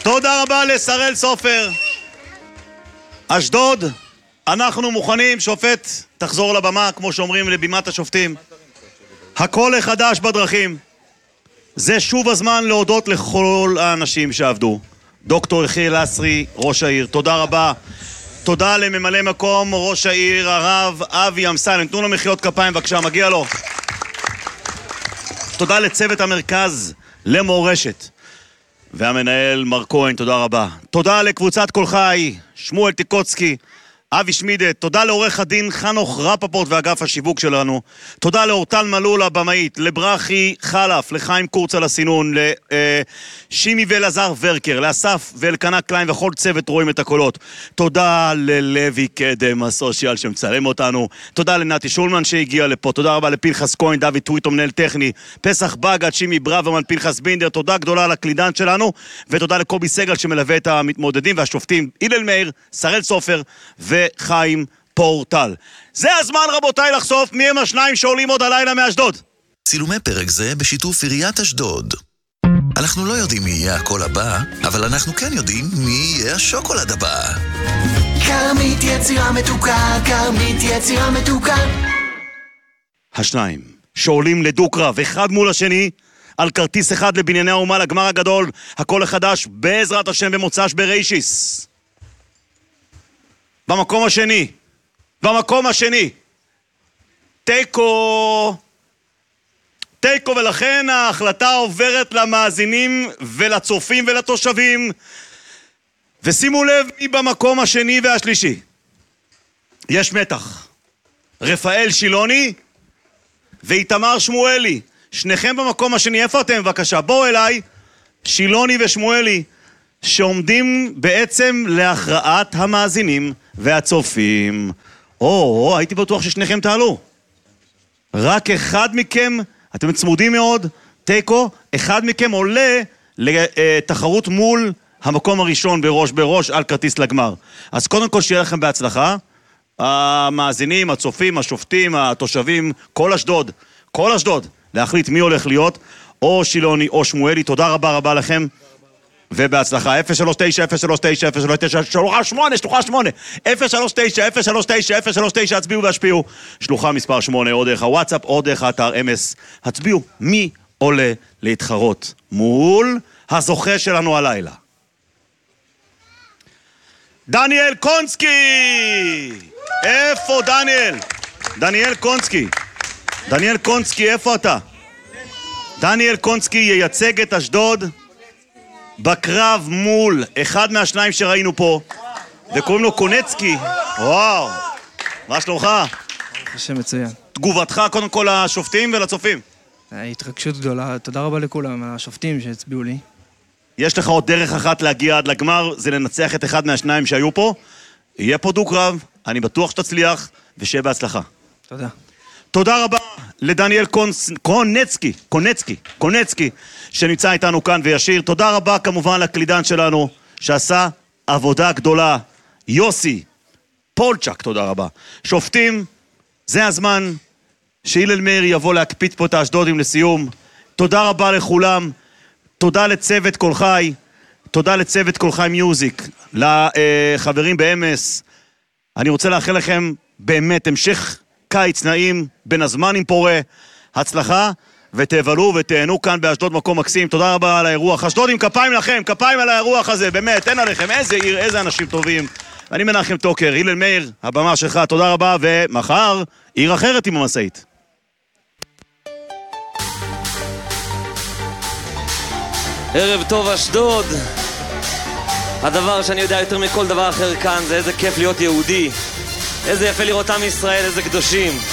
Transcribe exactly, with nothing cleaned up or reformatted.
תודה רבה לשראל סופר. אשדוד, אנחנו מוכנים, שופט, תחזור לבמה, כמו שאומרים, לבימת השופטים. הכל החדש בדרכים. זה שוב הזמן להודות לכל האנשים שעבדו. דוקטור יחיאל אסרי, ראש העיר, תודה רבה. תודה לממלא מקום ראש העיר הרב אבי אמסלם. תנו לו מחיאות כפיים בבקשה, מגיע לו. תודה לצוות המרכז למורשת והמנהל מר כהן, תודה רבה. תודה לקבוצת כל חי, שמואל טיקוצקי, אבי שמידת, תודה לעורך הדין חנוך רפפורט ואגף השיווק שלנו, תודה לאורטל מלול הבמאית, לברכי חלף, לחיים קורץ על הסינון, לשימי ואלעזר ורקר, לאסף ואלקנה קליין וכל צוות רואים את הקולות, תודה ללוי קדם הסושיאל שמצלם אותנו, תודה לנתי שולמן שהגיע לפה, תודה רבה לפלחס כהן, דוד טוויטו מנהל טכני, פסח בגד, שימי ברוורמן, פלחס בינדר, תודה גדולה לקלידן שלנו, ותודה לקובי סגל שמלווה את המתמודדים והשופטים, הלל מאיר, שראל סופר ו חיים פורטל. זה הזמן רבותיי לחשוף מי הם השניים שעולים עוד הלילה מאשדוד. צילומי פרק זה בשיתוף עיריית אשדוד. אנחנו לא יודעים מי יהיה הקול הבא, אבל אנחנו כן יודעים מי יהיה השוקולד הבא. כרמית יצירה מתוקה, כרמית יצירה מתוקה. השניים שעולים לדו-קרב אחד מול השני על כרטיס אחד לבנייני האומה לגמר הגדול, הקול החדש בעזרת השם במוצ"ש בריישיס. במקום השני, במקום השני, תיקו, תיקו, ולכן ההחלטה עוברת למאזינים ולצופים ולתושבים, ושימו לב מי במקום השני והשלישי. יש מתח, רפאל שילוני ואיתמר שמואלי, שניכם במקום השני, איפה אתם בבקשה? בואו אליי, שילוני ושמואלי, שעומדים בעצם להכרעת המאזינים והצופים. או, או, הייתי בטוח ששניכם תעלו. רק אחד מכם, אתם צמודים מאוד, תיקו, אחד מכם עולה לתחרות מול המקום הראשון בראש בראש על כרטיס לגמר. אז קודם כל שיהיה לכם בהצלחה. המאזינים, הצופים, השופטים, התושבים, כל אשדוד, כל אשדוד, להחליט מי הולך להיות, או שילוני או שמואלי. תודה רבה רבה לכם. ובהצלחה. אפס שלוש תשע אפס שלוש תשע אפס שלוש תשע שלוחה שמונה שלוחה שמונה אפס שלוש תשע אפס שלוש תשע אפס שלוש תשע הצביעו והשפיעו. שלוחה מספר שמונה, או דרך הוואטסאפ או דרך האתר אמס. הצביעו מי עולה להתחרות מול הזוכה שלנו הלילה. דניאל קונסקי. איפה דניאל? דניאל קונסקי. דניאל קונסקי, איפה אתה? דניאל קונסקי ייצג את אשדוד בקרב מול אחד מהשניים שראינו פה, וקוראים לו קונצקי. וואו, מה שלומך? השם מצוין. תגובתך קודם כל לשופטים ולצופים. התרגשות גדולה, תודה רבה לכולם, השופטים שהצביעו לי. יש לך עוד דרך אחת להגיע עד לגמר, זה לנצח את אחד מהשניים שהיו פה. יהיה פה דו-קרב, אני בטוח שתצליח, ושיהיה בהצלחה. תודה. תודה רבה לדניאל קונס... קונצקי, קונצקי, קונצקי, שנמצא איתנו כאן וישיר. תודה רבה כמובן לקלידן שלנו, שעשה עבודה גדולה. יוסי, פולצ'ק, תודה רבה. שופטים, זה הזמן שהלל מאיר יבוא להקפיץ פה את האשדודים לסיום. תודה רבה לכולם, תודה לצוות כל חי, תודה לצוות כל חי מיוזיק, לחברים באמס. אני רוצה לאחל לכם באמת המשך קיץ נעים, בין הזמן עם פורה, הצלחה, ותבלו ותהנו כאן באשדוד מקום מקסים. תודה רבה על האירוח. אשדוד עם כפיים לכם, כפיים על האירוח הזה, באמת, אין עליכם, איזה עיר, איזה אנשים טובים. אני מנחם טוקר, הלל מאיר, הבמה שלך, תודה רבה, ומחר, עיר אחרת עם המסעית. ערב טוב אשדוד. הדבר שאני יודע יותר מכל דבר אחר כאן זה איזה כיף להיות יהודי, איזה יפה לראות עם ישראל, איזה קדושים.